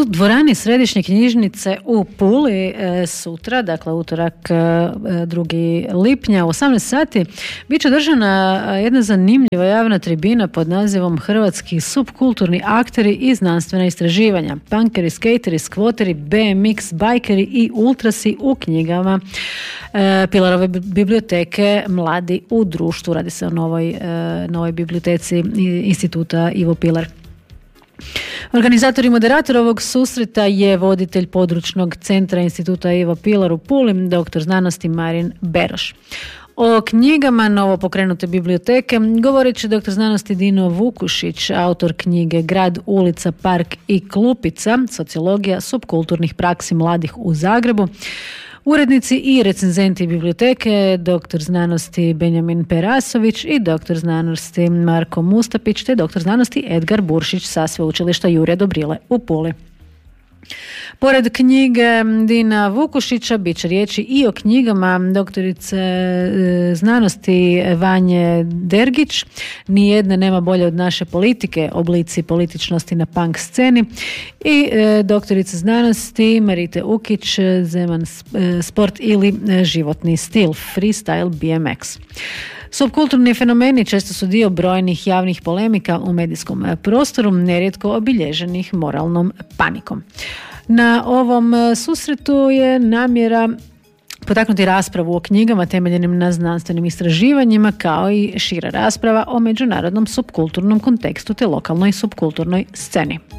dvorani Središnje knjižnice u Puli sutra, dakle utorak 2. lipnja u 18 sati, bit će održana jedna zanimljiva javna tribina pod nazivom Hrvatski subkulturni akteri i znanstvena istraživanja. Punkeri, skateri, skvoteri, BMX, bajkeri i ultrasi u knjigama Pilarove biblioteke Mladi u društvu. Radi se o novoj biblioteci instituta Ivo Pilar. Organizator i moderator ovog susreta je voditelj područnog centra instituta Ivo Pilar u Puli, doktor znanosti Marin Beroš. O knjigama novo pokrenute biblioteke govorit će doktor znanosti Dino Vukušić, autor knjige Grad, ulica, park i klupica, sociologija subkulturnih praksi mladih u Zagrebu. Urednici i recenzenti biblioteke, doktor znanosti Benjamin Perasović i doktor znanosti Marko Mustapić, te doktor znanosti Edgar Buršić sa sveučilišta Jurja Dobrile u Puli. Pored knjige Dina Vukušića bit će riječi i o knjigama doktorice znanosti Vanje Dergić, Nijedne nema bolje od naše politike, oblici političnosti na punk sceni, i doktorice znanosti Marite Ukić, Zeman sport ili životni stil, freestyle BMX. Subkulturni fenomeni često su dio brojnih javnih polemika u medijskom prostoru, nerijetko obilježenih moralnom panikom. Na ovom susretu je namjera potaknuti raspravu o knjigama temeljenim na znanstvenim istraživanjima, kao i šira rasprava o međunarodnom subkulturnom kontekstu te lokalnoj subkulturnoj sceni.